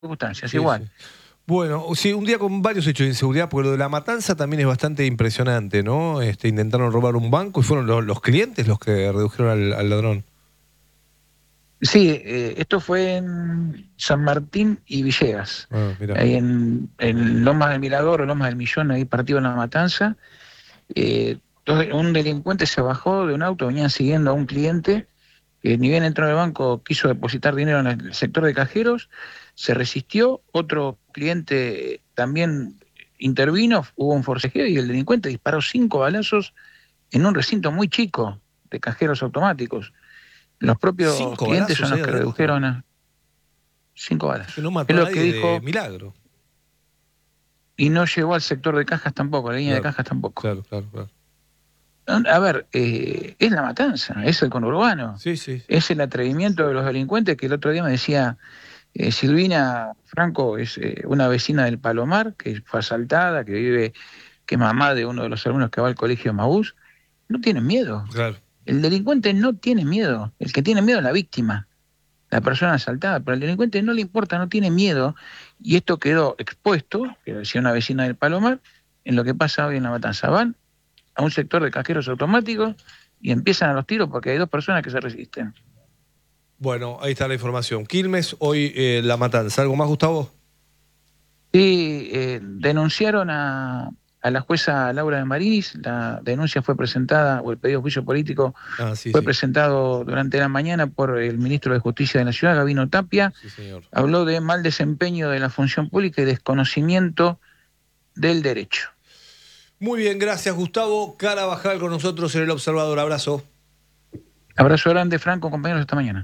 circunstancias, Sí, igual. sí. Bueno, sí, un día con varios hechos de inseguridad, porque lo de la matanza también es bastante impresionante, ¿no? Intentaron robar un banco y fueron los clientes los que redujeron al ladrón. Sí, esto fue en San Martín y Villegas, Ah, mira. ahí en Lomas del Mirador o Lomas del Millón, ahí partido en la matanza. Entonces, un delincuente se bajó de un auto, venían siguiendo a un cliente que ni bien entró en el banco, quiso depositar dinero en el sector de cajeros, se resistió, otro cliente también intervino, hubo un forcejeo y el delincuente disparó 5 balazos en un recinto muy chico de cajeros automáticos. Los propios 5 clientes son balazos los ahí que adentro. redujeron a 5 Que no balazos. mató Es a lo que nadie de dijo, milagro. y no llegó al sector de cajas tampoco, a la línea de Claro, cajas tampoco. claro. A ver, es la matanza, es el conurbano, Sí, sí. es el atrevimiento de los delincuentes que el otro día me decía Silvina Franco, es una vecina del Palomar, que fue asaltada, que es mamá de uno de los alumnos que va al colegio Maús. No tienen miedo. Claro. El delincuente no tiene miedo. El que tiene miedo es la víctima, la persona asaltada, pero al delincuente no le importa, no tiene miedo. Y esto quedó expuesto, que decía una vecina del Palomar, en lo que pasa hoy en la matanza. Van a un sector de cajeros automáticos y empiezan a los tiros porque hay 2 personas que se resisten. Bueno, ahí está la información. Quilmes, hoy la matanza. ¿Algo más, Gustavo? Sí, denunciaron a la jueza Laura de Marinis, la denuncia fue presentada, o el pedido de juicio político Ah, sí, fue sí. presentado durante la mañana por el ministro de Justicia de la Ciudad, Gabino Tapia. Sí, señor. Habló de mal desempeño de la función pública y desconocimiento del derecho. Muy bien, gracias, Gustavo Carabajal con nosotros en El Observador. Abrazo. Abrazo grande, Franco, compañeros, hasta mañana.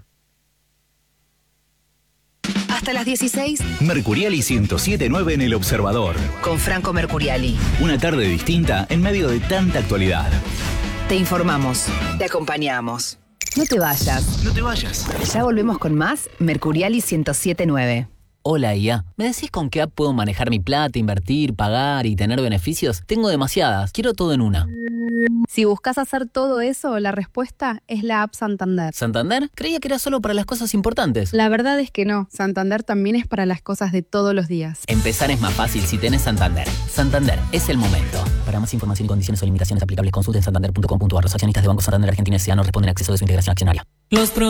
Hasta las 16. Mercuriali 107.9 en El Observador. Con Franco Mercuriali. Una tarde distinta en medio de tanta actualidad. Te informamos. Te acompañamos. No te vayas. No te vayas. Ya volvemos con más Mercuriali 107.9. Hola, IA. ¿Me decís con qué app puedo manejar mi plata, invertir, pagar y tener beneficios? Tengo demasiadas. Quiero todo en una. Si buscas hacer todo eso, la respuesta es la app Santander. ¿Santander? Creía que era solo para las cosas importantes. La verdad es que no. Santander también es para las cosas de todos los días. Empezar es más fácil si tenés Santander. Santander es el momento. Para más información y condiciones o limitaciones aplicables, consulten santander.com.ar. Los accionistas de Banco Santander Argentina S.A. no responden a acceso de su integración accionaria.